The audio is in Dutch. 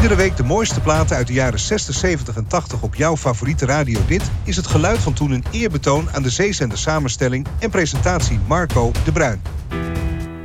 Iedere week de mooiste platen uit de jaren 60, 70 en 80 op jouw favoriete Radio Dit is het geluid van toen een eerbetoon aan de zeezender samenstelling en presentatie Marco de Bruin.